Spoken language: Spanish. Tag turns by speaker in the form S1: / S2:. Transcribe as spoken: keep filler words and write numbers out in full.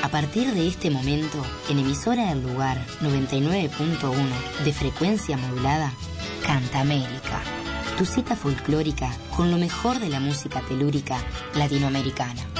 S1: partir de este momento, en emisora del lugar noventa y nueve punto uno de frecuencia modulada, Cantamérica, tu cita folclórica con lo mejor de la música telúrica latinoamericana.